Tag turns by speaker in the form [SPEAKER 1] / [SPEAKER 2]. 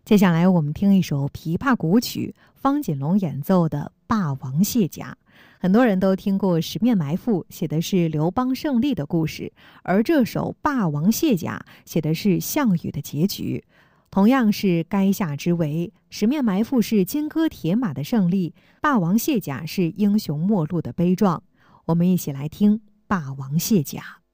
[SPEAKER 1] 接下来我们听一首琵琶古曲，方锦龙演奏的《霸王卸甲》。很多人都听过《十面埋伏》，写的是刘邦胜利的故事，而这首《霸王卸甲》写的是项羽的结局。同样是垓下之围，十面埋伏是金戈铁马的胜利，霸王卸甲是英雄末路的悲壮。我们一起来听《霸王卸甲》。